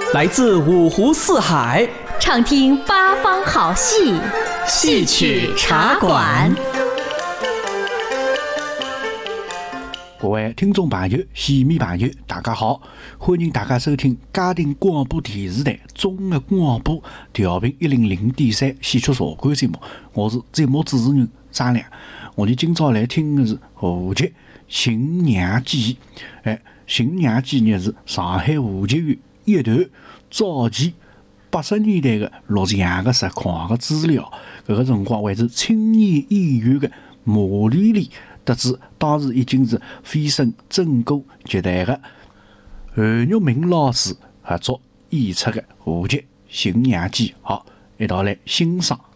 来自五湖四海， 畅听八方好戏，戏曲茶馆。 各位听众朋友、戏迷朋友，大家好！欢迎大家收听嘉定广播电视台综合广播调频100.3戏曲茶馆节目，我是节目主持人张亮。我哋今朝来听的是话剧《新娘记》。《新娘记》呢是上海话剧院一段早期80年代的录像的实况的资料。搿个辰光还是青年演员的马丽丽得知当时已经是蜚声震古绝代的韩玉明老师合作演出的话剧《新娘记》。好，一道来欣赏。